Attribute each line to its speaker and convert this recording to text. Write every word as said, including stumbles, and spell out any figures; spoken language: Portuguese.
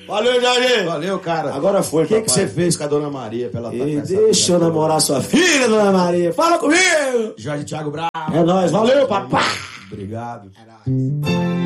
Speaker 1: Valeu, Jorge.
Speaker 2: Valeu, cara.
Speaker 1: Agora foi,
Speaker 2: O que,
Speaker 1: papai.
Speaker 2: que você fez com a Dona Maria pra ela
Speaker 1: E
Speaker 2: tocar essa
Speaker 1: deixa eu
Speaker 2: vida
Speaker 1: namorar
Speaker 2: toda?
Speaker 1: sua filha, Dona Maria. Fala comigo.
Speaker 2: Jorge Thiago Bravo.
Speaker 1: É nóis. Valeu, papai.
Speaker 2: Obrigado.
Speaker 1: É nóis.